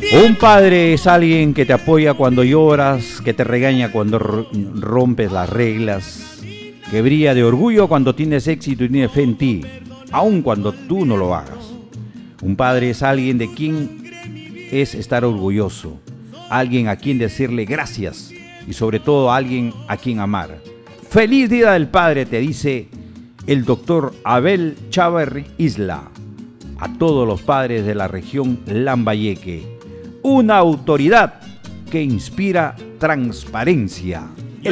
Un padre es alguien que te apoya cuando lloras, que te regaña cuando rompes las reglas, que brilla de orgullo cuando tienes éxito y tiene fe en ti, aun cuando tú no lo hagas. Un padre es alguien de quien es estar orgulloso, alguien a quien decirle gracias y sobre todo alguien a quien amar. Feliz Día del Padre, te dice el doctor Abel Chávarri Isla, a todos los padres de la región Lambayeque. Una autoridad que inspira transparencia.